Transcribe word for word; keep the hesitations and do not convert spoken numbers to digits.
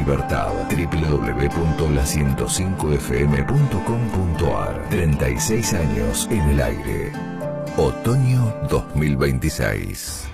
libertad. doble u doble u doble u punto la ciento cinco f m punto com punto a r. treinta y seis años en el aire. Otoño dos mil veintiséis.